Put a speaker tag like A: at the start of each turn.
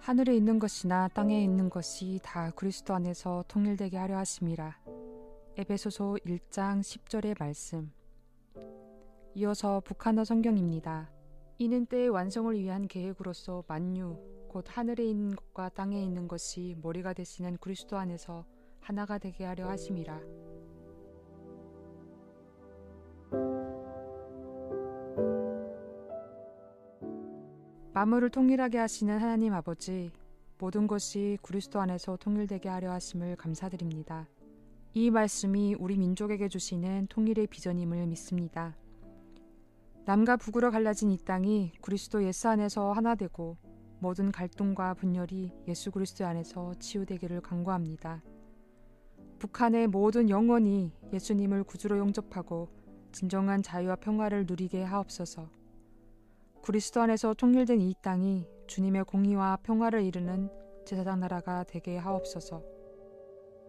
A: 하늘에 있는 것이나 땅에 있는 것이 다 그리스도 안에서 통일되게 하려 하심이라. 에베소서 1장 10절의 말씀. 이어서 북한어 성경입니다. 이는 때의 완성을 위한 계획으로서 만유, 곧 하늘에 있는 것과 땅에 있는 것이 머리가 되시는 그리스도 안에서 하나가 되게 하려 하심이라. 만물을 통일하게 하시는 하나님 아버지, 모든 것이 그리스도 안에서 통일되게 하려 하심을 감사드립니다. 이 말씀이 우리 민족에게 주시는 통일의 비전임을 믿습니다. 남과 북으로 갈라진 이 땅이 그리스도 예수 안에서 하나 되고 모든 갈등과 분열이 예수 그리스도 안에서 치유되기를 간구합니다. 북한의 모든 영혼이 예수님을 구주로 영접하고 진정한 자유와 평화를 누리게 하옵소서. 그리스도 안에서 통일된 이 땅이 주님의 공의와 평화를 이루는 제사장 나라가 되게 하옵소서.